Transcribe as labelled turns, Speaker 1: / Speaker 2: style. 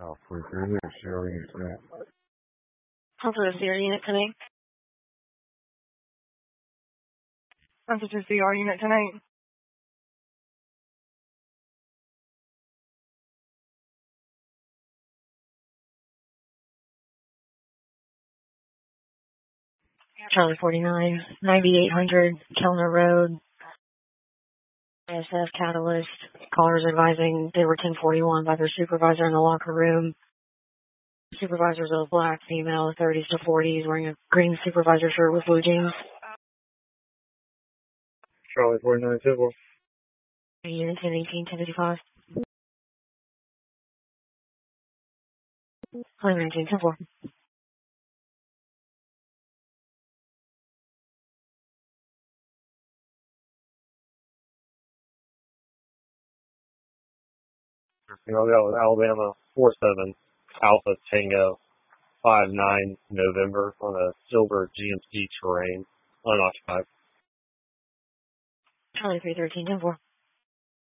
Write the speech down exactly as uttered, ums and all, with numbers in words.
Speaker 1: Oh, for further sharing that.
Speaker 2: How for the C R unit tonight? How for the C R unit tonight? Charlie forty-nine, ninety-eight hundred, Kellner Road, I S F Catalyst. Callers advising they were ten forty-one by their supervisor in the locker room. Supervisor's a black female, thirties to forties, wearing a green supervisor shirt with blue jeans.
Speaker 1: Charlie forty-nine, Civil.
Speaker 2: Unit ten eighteen, ten fifty-five. one nineteen, ten four.
Speaker 1: You know, that was Alabama four seven, Alpha Tango five nine November on a silver G M C terrain, unoccupied.
Speaker 2: Charlie three thirteen, ten four.